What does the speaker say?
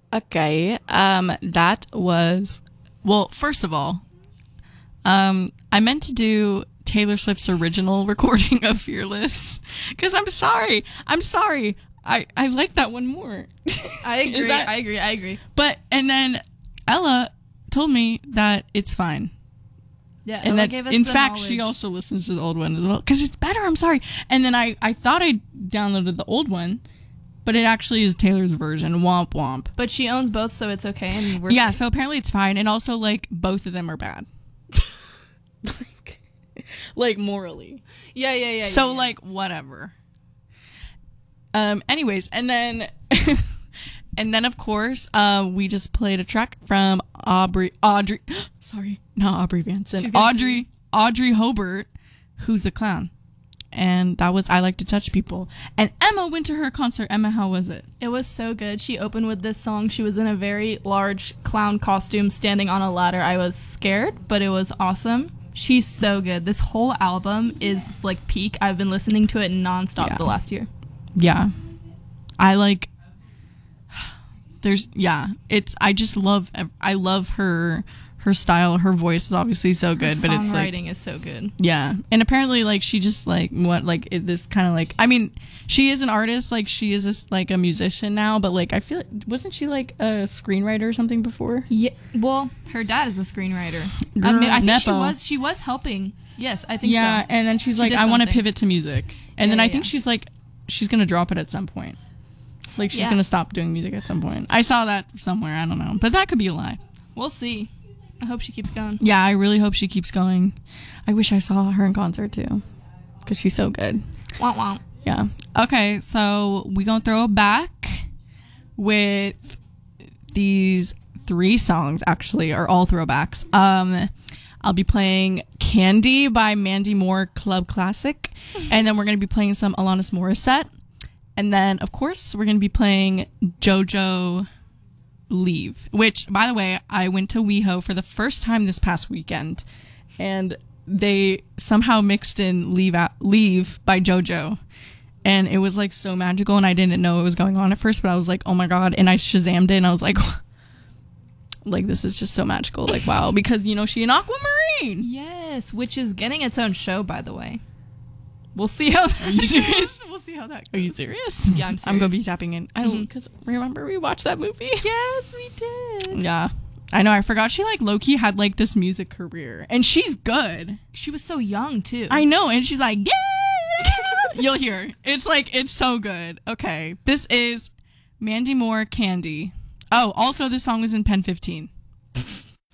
Okay. That was, well, first of all, I meant to do Taylor Swift's original recording of Fearless because I'm sorry. I like that one more. I agree. I agree. But, and then Ella told me that it's fine. Yeah, And Ella that, gave us in the fact, knowledge. she also listens to the old one as well because it's better. I'm sorry. And then I thought I downloaded the old one, but it actually is Taylor's version. Womp womp. But she owns both, so it's okay. And we're Yeah, so apparently it's fine. And also, like, both of them are bad. like morally. Yeah. So, like, whatever. Anyways, and then, and then of course, we just played a track from Audrey, sorry, not Aubrey Vanson, Audrey Hobart, Who's the Clown. And that was I Like to Touch People. And Emma went to her concert. Emma, how was it? It was so good. She opened with this song. She was in a very large clown costume standing on a ladder. I was scared, but it was awesome. She's so good. This whole album is like peak. I've been listening to it nonstop the last year. Yeah. I like, I just love, I love her style. Her voice is obviously so good, but it's like, songwriting is so good. Yeah. And apparently, like, she just, like, this kind of, like, I mean, she is an artist, like, she is just, like, a musician now, but, like, I feel like, wasn't she, like, a screenwriter or something before? Yeah, well, her dad is a screenwriter. Girl, I think Nepo. she was helping. Yes, I think so. Yeah, and then she's like, did I want to something. pivot to music. And then I think she's, like, she's going to drop it at some point. Like, she's going to stop doing music at some point. I saw that somewhere, I don't know. But that could be a lie. We'll see. I hope she keeps going. Yeah, I really hope she keeps going. I wish I saw her in concert too, because she's so good. Wah, wah. Yeah. Okay, so we gonna throw it back with these 3 songs. Actually, are all throwbacks. I'll be playing "Candy" by Mandy Moore, Club Classic, and then we're gonna be playing some Alanis Morissette, and then of course we're gonna be playing JoJo Leave, which, by the way, I went to WeHo for the first time this past weekend, and they somehow mixed in Leave by JoJo, and it was like so magical, and I didn't know what was going on at first, but I was like, oh my god, and I Shazammed it, and I was like, like, this is just so magical, like, wow, because, you know, she an Aquamarine. Yes, which is getting its own show, by the way. We'll see how that Are you serious? goes. We'll see how that goes. Are you serious? Yeah, I'm serious. I'm gonna be tapping in. Because remember we watched that movie? Yes, we did. Yeah. I know, I forgot she, like, low-key had, like, this music career. And she's good. She was so young, too. I know, and she's like, yeah! You'll hear. It's, like, it's so good. Okay. This is Mandy Moore, Candy. Oh, also this song was in Pen 15.